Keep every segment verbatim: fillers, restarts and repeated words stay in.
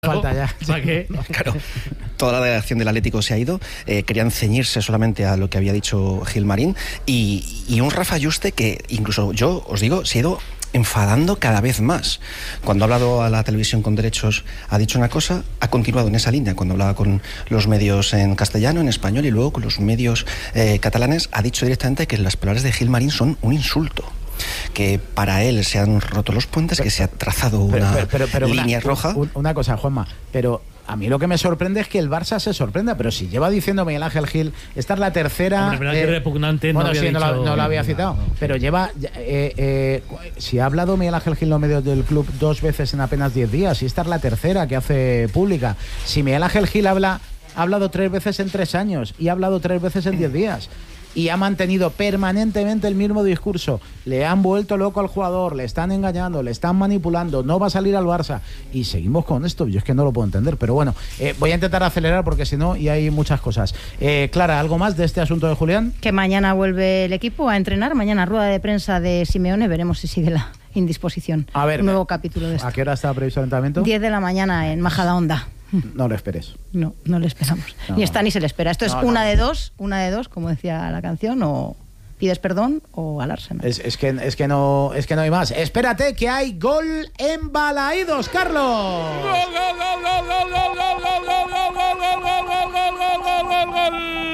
falta ya. ¿Para qué? Claro, toda la redacción del Atlético se ha ido, eh, querían ceñirse solamente a lo que había dicho Gilmarín, y, y un Rafa Yuste que incluso yo os digo, se ha ido enfadando cada vez más. Cuando ha hablado a la televisión con derechos ha dicho una cosa, ha continuado en esa línea. Cuando hablaba con los medios en castellano, en español y luego con los medios eh, catalanes, ha dicho directamente que las palabras de Gilmarín son un insulto, que para él se han roto los puentes, pero, que se ha trazado una pero, pero, pero, pero línea una, roja. Una cosa, Juanma, pero a mí lo que me sorprende es que el Barça se sorprenda, pero si lleva diciendo Miguel Ángel Gil, esta es la tercera... Hombre, pero eh, que repugnante, bueno, no sí, había no, dicho, lo, no lo había citado, no, no, pero lleva... Eh, eh, si ha hablado Miguel Ángel Gil en los medios del club dos veces en apenas diez días, y esta es la tercera que hace pública. Si Miguel Ángel Gil habla, ha hablado tres veces en tres años y ha hablado tres veces en diez días... y ha mantenido permanentemente el mismo discurso, le han vuelto loco al jugador, le están engañando, le están manipulando, no va a salir al Barça, y seguimos con esto. Yo es que no lo puedo entender, pero bueno, eh, voy a intentar acelerar porque si no, y hay muchas cosas. eh, Clara, ¿algo más de este asunto de Julián? Que mañana vuelve el equipo a entrenar, mañana rueda de prensa de Simeone, veremos si sigue la indisposición. A ver, un nuevo capítulo de esto. ¿A qué hora está previsto el entrenamiento? diez de la mañana en Majadahonda. No lo esperes. No, no le esperamos. No, ni está ni se le espera. Esto no, es una no. de dos, una de dos, como decía la canción, o pides perdón o al Arsenal. Es, es, que, es, que no, es que no hay más. Espérate, que hay gol en Balaídos, Carlos. ¡Gol, gol, gol, gol, gol, gol, gol, gol, gol, gol, gol, gol, gol, gol, gol, gol!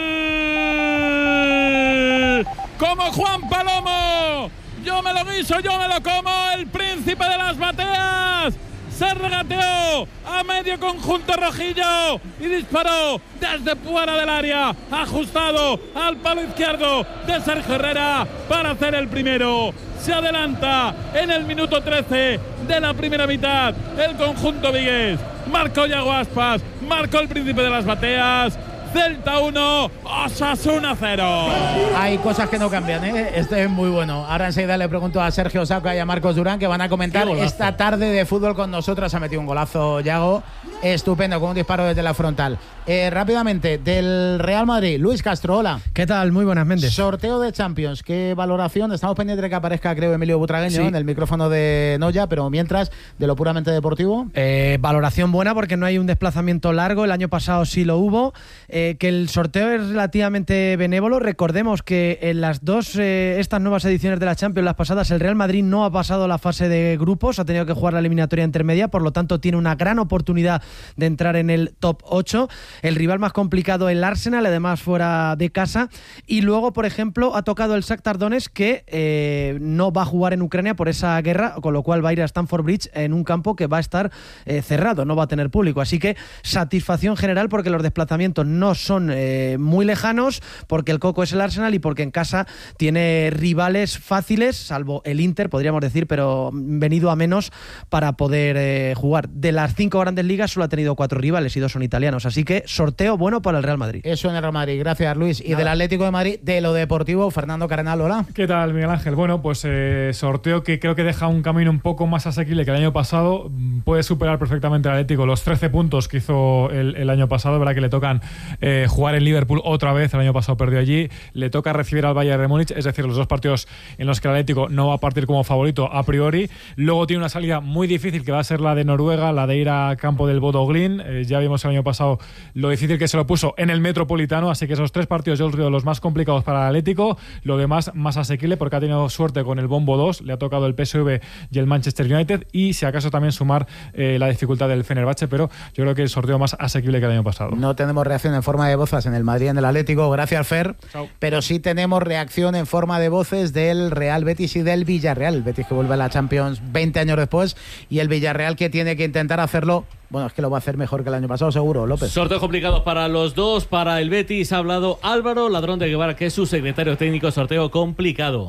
¡Como Juan Palomo! ¡Yo me lo guiso, yo me lo como! ¡El príncipe de las bateas! Se regateó a medio conjunto rojillo y disparó desde fuera del área, ajustado al palo izquierdo de Sergio Herrera para hacer el primero. Se adelanta en el minuto trece de la primera mitad el conjunto vigués. Marcó Yago Aspas, marcó el príncipe de las bateas. Celta uno, Osasuna cero. Hay cosas que no cambian, ¿eh? Este es muy bueno. Ahora enseguida le pregunto a Sergio Saca y a Marcos Durán, que van a comentar esta tarde de fútbol con nosotros. Ha metido un golazo Yago, estupendo, con un disparo desde la frontal. Eh, rápidamente, del Real Madrid, Luis Castro, hola. ¿Qué tal? Muy buenas, Méndez. Sorteo de Champions, ¿qué valoración? Estamos pendientes de que aparezca, creo, Emilio Butragueño, sí, en el micrófono de Noya, pero mientras, de lo puramente deportivo. Eh, valoración buena porque no hay un desplazamiento largo, el año pasado sí lo hubo, eh, que el sorteo es relativamente benévolo. Recordemos que en las dos, eh, estas nuevas ediciones de la Champions, las pasadas, el Real Madrid no ha pasado la fase de grupos, ha tenido que jugar la eliminatoria intermedia, por lo tanto tiene una gran oportunidad de entrar en el top ocho. El rival más complicado, el Arsenal, además fuera de casa, y luego, por ejemplo, ha tocado el Shakhtar Donetsk, que eh, no va a jugar en Ucrania por esa guerra, con lo cual va a ir a Stamford Bridge en un campo que va a estar eh, cerrado, no va a tener público, así que satisfacción general porque los desplazamientos no son eh, muy lejanos, porque el coco es el Arsenal y porque en casa tiene rivales fáciles, salvo el Inter, podríamos decir, pero venido a menos para poder eh, jugar. De las cinco grandes ligas solo ha tenido cuatro rivales y dos son italianos, así que sorteo bueno para el Real Madrid. Eso en el Real Madrid, gracias Luis. Y Nada. Del Atlético de Madrid, de lo deportivo, Fernando Cardenal, hola. ¿Qué tal, Miguel Ángel? Bueno, pues eh, sorteo que creo que deja un camino un poco más asequible que el año pasado. Puede superar perfectamente al Atlético los trece puntos que hizo el, el año pasado, verdad que le tocan eh, jugar en Liverpool otra vez, el año pasado perdió allí, le toca recibir al Bayern de Múnich, es decir, los dos partidos en los que el Atlético no va a partir como favorito a priori. Luego tiene una salida muy difícil que va a ser la de Noruega, la de ir a campo del Bodo Glimt. Eh, ya vimos el año pasado lo difícil que se lo puso en el Metropolitano, así que esos tres partidos yo los veo los más complicados para el Atlético, lo demás más asequible porque ha tenido suerte con el Bombo dos, le ha tocado el P S V y el Manchester United, y si acaso también sumar eh, la dificultad del Fenerbahce, pero yo creo que el sorteo más asequible que el año pasado. No tenemos reacción en forma de voces en el Madrid y en el Atlético, gracias Fer. Chao. Pero sí tenemos reacción en forma de voces del Real Betis y del Villarreal. El Betis que vuelve a la Champions veinte años después, y el Villarreal que tiene que intentar hacerlo. Bueno, es que lo va a hacer mejor que el año pasado, seguro, López. Sorteos complicados para los dos. Para el Betis ha hablado Álvaro Ladrón de Guevara, que es su secretario técnico. Sorteo complicado.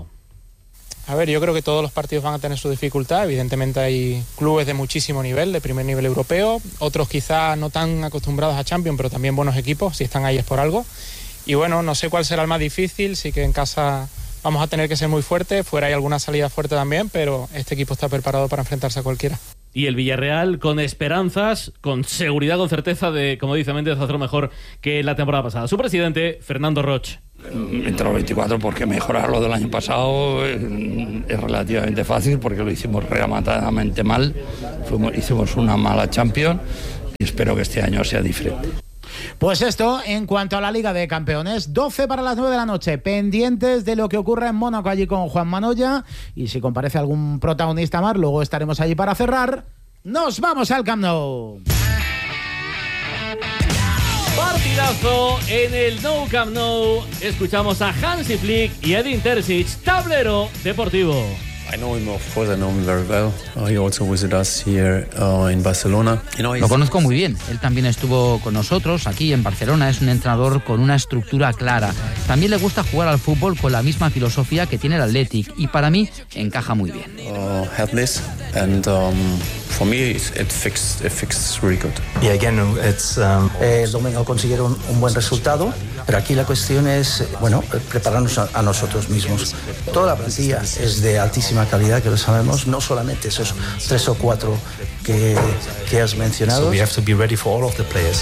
A ver, yo creo que todos los partidos van a tener su dificultad. Evidentemente hay clubes de muchísimo nivel, de primer nivel europeo. Otros quizá no tan acostumbrados a Champions, pero también buenos equipos. Si están ahí es por algo. Y bueno, no sé cuál será el más difícil. Sí que en casa vamos a tener que ser muy fuertes. Fuera hay alguna salida fuerte también, pero este equipo está preparado para enfrentarse a cualquiera. Y el Villarreal con esperanzas, con seguridad, con certeza de, como dice Méndez, hacerlo mejor que la temporada pasada. Su presidente, Fernando Roch. Entre los veinticuatro, porque mejorar lo del año pasado es, es relativamente fácil, porque lo hicimos rematadamente mal. Fuimos, hicimos una mala Champions y espero que este año sea diferente. Pues esto en cuanto a la Liga de Campeones, doce para las nueve de la noche, pendientes de lo que ocurra en Mónaco allí con Juan Manoya, y si comparece algún protagonista más, luego estaremos allí para cerrar. ¡Nos vamos al Camp Nou! Partidazo en el Nou Camp Nou. Escuchamos a Hansi Flick y Edin Terzic, Tablero Deportivo. I know him, of course, I know him very well. Uh, he also visited us here uh, in Barcelona. You know, Lo conozco muy bien. Él también estuvo con nosotros aquí en Barcelona. Es un entrenador con una estructura clara. También le gusta jugar al fútbol con la misma filosofía que tiene el Athletic y para mí encaja muy bien. Uh, helpless and um, for me it, it fixed it fixed really good. Y again, it's, um, eh, el domingo consiguieron un buen resultado, pero aquí la cuestión es, bueno, prepararnos a, a nosotros mismos. Toda la plantilla es de altísima calidad, que lo sabemos, no solamente esos tres o cuatro que, que has mencionado. So we have to be ready for all of the players.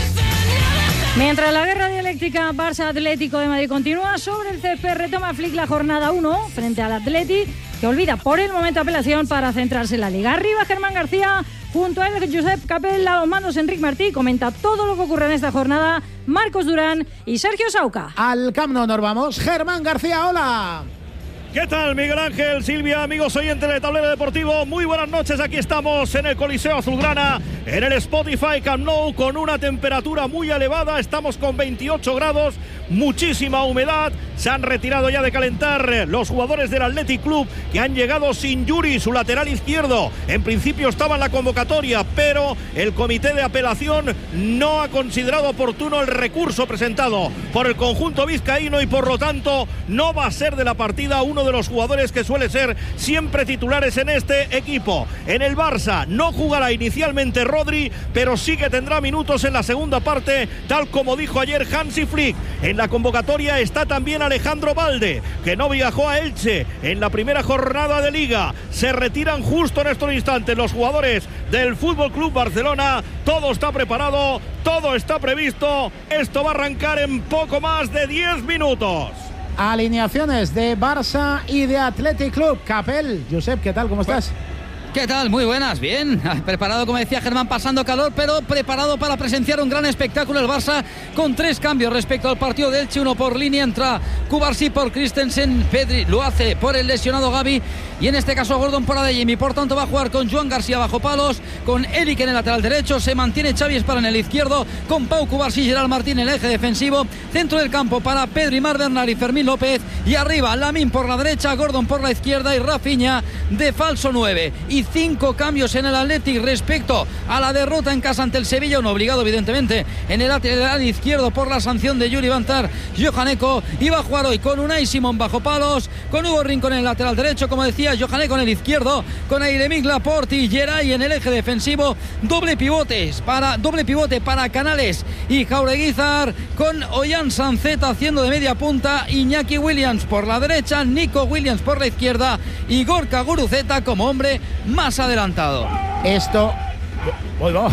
Mientras la guerra dialéctica Barça Atlético de Madrid continúa, sobre el césped retoma Flick la jornada uno frente al Athletic, que olvida por el momento apelación para centrarse en la Liga. Arriba Germán García, junto a él Josep Capel, a los mandos Enric Martí, comenta todo lo que ocurre en esta jornada Marcos Durán y Sergio Sauca. Al Camp Nou nos vamos. Germán García, hola. ¿Qué tal, Miguel Ángel, Silvia, amigos oyentes de Tablero Deportivo? Muy buenas noches, aquí estamos en el Coliseo Azulgrana, en el Spotify Camp Nou, con una temperatura muy elevada, estamos con veintiocho grados, muchísima humedad, se han retirado ya de calentar los jugadores del Athletic Club, que han llegado sin Yuri, su lateral izquierdo, en principio estaba en la convocatoria, pero el comité de apelación no ha considerado oportuno el recurso presentado por el conjunto vizcaíno y por lo tanto no va a ser de la partida uno de los jugadores que suele ser siempre titulares en este equipo. En el Barça no jugará inicialmente Rodri, pero sí que tendrá minutos en la segunda parte, tal como dijo ayer Hansi Flick. En la convocatoria está también Alejandro Balde, que no viajó a Elche en la primera jornada de Liga. Se retiran justo en estos instantes los jugadores del F C Barcelona. Todo está preparado, todo está previsto. Esto va a arrancar en poco más de diez minutos. Alineaciones de Barça y de Athletic Club. Capel, Josep, ¿qué tal? ¿Cómo estás? ¿Qué tal? Muy buenas, bien. Preparado, como decía Germán, pasando calor, pero preparado para presenciar un gran espectáculo. El Barça con tres cambios respecto al partido de Elche. Uno por línea, entra Cubarsí por Christensen, Pedri lo hace por el lesionado Gavi y en este caso Gordon por Adeyemi. Por tanto va a jugar con Joan García bajo palos, con Eric en el lateral derecho, se mantiene Xavi Espara en el izquierdo, con Pau Cubarsí y Gerard Martín en el eje defensivo. Centro del campo para Pedri, Mar Bernal y Fermín López, y arriba Lamine por la derecha, Gordon por la izquierda y Rafinha de falso nueve. Y cinco cambios en el Athletic respecto a la derrota en casa ante el Sevilla, un obligado evidentemente en el lateral izquierdo por la sanción de Yuri Bantar Johan Eko. Iba a jugar hoy con Unai Simón bajo palos, con Hugo Rincón en el lateral derecho, como decía Johan Eko en el izquierdo, con Ayremic Laporte y Geray en el eje defensivo. Doble pivotes para doble pivote para Canales y Jaureguizar, con Ollán Sanceta haciendo de media punta, Iñaki Williams por la derecha, Nico Williams por la izquierda y Gorka Guruceta como hombre más adelantado. Esto... Bueno,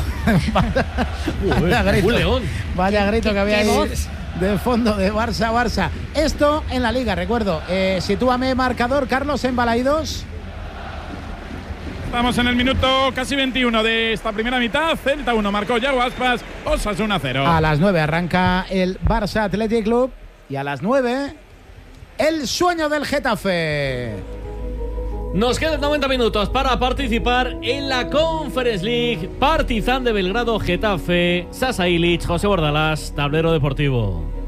vaya grito, un león. Vaya grito que había ahí voz? de fondo de Barça, Barça. Esto en la Liga, recuerdo. Eh, sitúame marcador, Carlos, en Balaidos. Estamos en el minuto casi veintiuno de esta primera mitad. Celta uno, marcó Yago Aspas, Osasuna cero. A las nueve arranca el Barça Athletic Club y a las nueve el sueño del Getafe. Nos quedan noventa minutos para participar en la Conference League. Partizan de Belgrado, Getafe, Sasa Ilic, José Bordalás, Tablero Deportivo.